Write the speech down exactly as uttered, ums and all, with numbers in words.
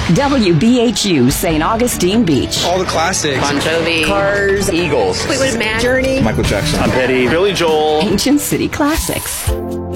W B H U Saint Augustine Beach. All the classics. Bon Jovi. Cars. Eagles. Fleetwood Mac. Journey. Michael Jackson. Tom Petty. Billy Joel. Ancient City Classics.